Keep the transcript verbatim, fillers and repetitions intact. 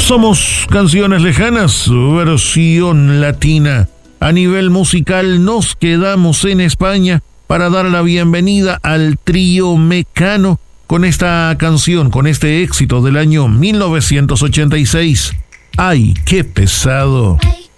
Somos Canciones Lejanas, su versión latina. A nivel musical nos quedamos en España para dar la bienvenida al trío Mecano con esta canción, con este éxito del año mil novecientos ochenta y seis. ¡Ay, qué pesado! Ay,